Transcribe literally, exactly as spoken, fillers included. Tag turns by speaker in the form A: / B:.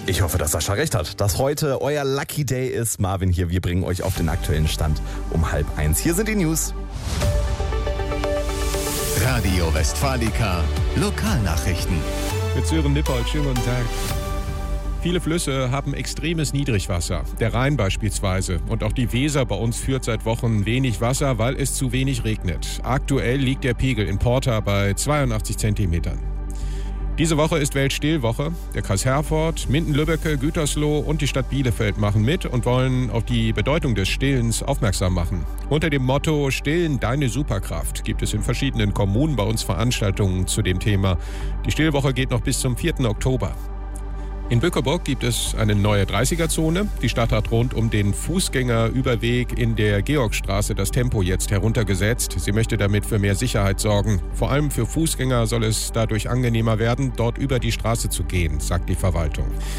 A: Ich hoffe, dass Sascha recht hat, dass heute euer Lucky Day ist. Marvin hier, wir bringen euch auf den aktuellen Stand um halb eins. Hier sind die News.
B: Radio Westfalica, Lokalnachrichten.
C: Mit Sören Nippold, schönen guten Tag. Viele Flüsse haben extremes Niedrigwasser, der Rhein beispielsweise. Und auch die Weser bei uns führt seit Wochen wenig Wasser, weil es zu wenig regnet. Aktuell liegt der Pegel in Porta bei zweiundachtzig Zentimetern. Diese Woche ist Weltstillwoche. Der Kreis Herford, Minden-Lübbecke, Gütersloh und die Stadt Bielefeld machen mit und wollen auf die Bedeutung des Stillens aufmerksam machen. Unter dem Motto Stillen deine Superkraft gibt es in verschiedenen Kommunen bei uns Veranstaltungen zu dem Thema. Die Stillwoche geht noch bis zum vierten Oktober. In Bückeburg gibt es eine neue dreißiger-Zone. Die Stadt hat rund um den Fußgängerüberweg in der Georgstraße das Tempo jetzt heruntergesetzt. Sie möchte damit für mehr Sicherheit sorgen. Vor allem für Fußgänger soll es dadurch angenehmer werden, dort über die Straße zu gehen, sagt die Verwaltung.